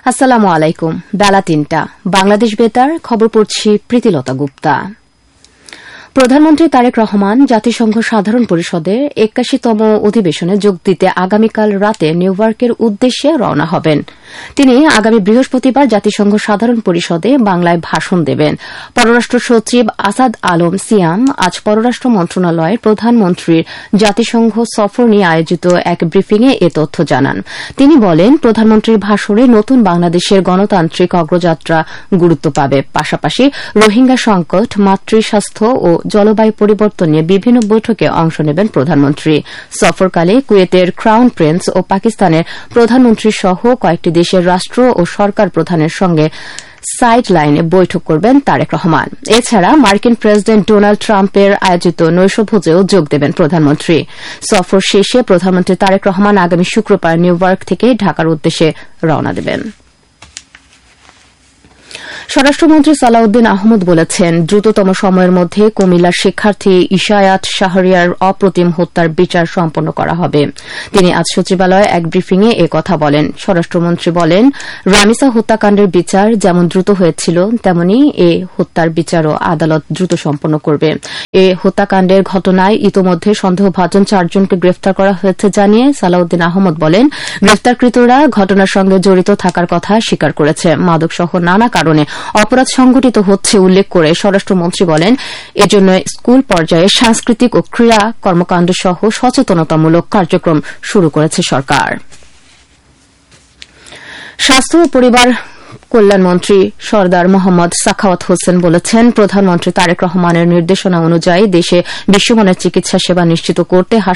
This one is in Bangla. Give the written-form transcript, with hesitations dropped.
আসসালামু আলাইকুম। বেলা ৩টা। বাংলাদেশ বেতার খবর পড়ছি প্রীতিলতা গুপ্তা। প্রধানমন্ত্রী তারেক রহমান জাতিসংঘ সাধারণ পরিষদের ৮১তম অধিবেশনে যোগ দিতে আগামীকাল রাতে নিউ ইয়র্কের উদ্দেশ্যে রওনা হবেন। তিনি আগামী বৃহস্পতিবার জাতিসংঘ সাধারণ পরিষদে বাংলায় ভাষণ দেবেন। পররাষ্ট্র সচিব আসাদ আলম সিয়াম আজ পররাষ্ট্র মন্ত্রণালয়ের প্রধানমন্ত্রীর জাতিসংঘ সফর নিয়ে আয়োজিত এক ব্রিফিংয়ে এ তথ্য জানান। তিনি বলেন, প্রধানমন্ত্রীর ভাষণে নতুন বাংলাদেশের গণতান্ত্রিক অগ্রযাত্রা গুরুত্ব পাবে। পাশাপাশি রোহিঙ্গা সংকট, মাতৃস্বাস্থ্য ও জলবায়ু পরিবর্তন নিয়ে বিভিন্ন বৈঠকে অংশ নেবেন প্রধানমন্ত্রী। সফরকালে কুয়েতের ক্রাউন প্রিন্স ও পাকিস্তানের প্রধানমন্ত্রী সহ কয়েকটি দেশের রাষ্ট্র ও সরকার প্রধানের সঙ্গে সাইড লাইনে বৈঠক করবেন তারেক রহমান। এছাড়া মার্কিন প্রেসিডেন্ট ডোনাল্ড ট্রাম্পের আয়োজিত নৈশভোজেও যোগ দেবেন প্রধানমন্ত্রী। সফর শেষে প্রধানমন্ত্রী তারেক রহমান আগামী শুক্রবার নিউ ইয়র্ক থেকে ঢাকার উদ্দেশ্যে রওনা দেবেন। স্বরাষ্ট্রমন্ত্রী সালাউদ্দিন আহমদ বলেছেন, দ্রুততম সময়ের মধ্যে কুমিল্লার শিক্ষার্থী ইশায়াত শাহরিয়ার অপ্রতিম হত্যার বিচার সম্পন্ন করা হবে। তিনি আজ সচিবালয়ে এক ব্রিফিংয়ে এ কথা বলেন। স্বরাষ্ট্রমন্ত্রী বলেন, রামিসা হত্যাকাণ্ডের বিচার যেমন দ্রুত হয়েছিল, তেমনি এ হত্যার বিচারও আদালত দ্রুত সম্পন্ন করবে। এ হত্যাকাণ্ডের ঘটনায় ইতোমধ্যে সন্দেহভাজন 4 জনকে গ্রেফতার করা হয়েছে জানিয়ে সালাউদ্দিন আহমদ বলেন, গ্রেফতারকৃতরা ঘটনার সঙ্গে জড়িত থাকার কথা স্বীকার করেছে। মাদকসহ নানা কারণে অপরাধ সংঘটিত হচ্ছে উল্লেখ করে স্বরাষ্ট্রমন্ত্রী বলেন, এজন্য স্কুল পর্যায়ে সাংস্কৃতিক ও ক্রীড়া কর্মকাণ্ড সহ সচেতনতামূলক কার্যক্রম শুরু করেছে সরকার। স্বাস্থ্য ও পরিবার কল্যাণমন্ত্রী সরদার মোহাম্মদ সাখাওয়াত হোসেন বলেছেন, প্রধানমন্ত্রী তারেক রহমানের নির্দেশনা অনুযায়ী দেশে বিশ্বমানের চিকিৎসা সেবা নিশ্চিত করতে